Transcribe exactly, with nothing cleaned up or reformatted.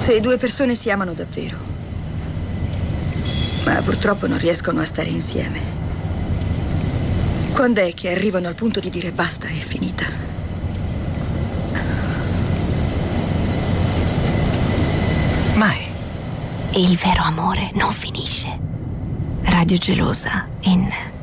Se due persone si amano davvero, ma purtroppo non riescono a stare insieme, quando è che arrivano al punto di dire basta, è finita? Mai. Il vero amore non finisce. Radio Gelosa in